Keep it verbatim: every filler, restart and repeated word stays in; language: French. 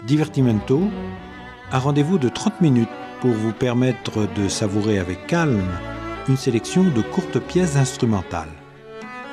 Divertimento, un rendez-vous de trente minutes pour vous permettre de savourer avec calme une sélection de courtes pièces instrumentales.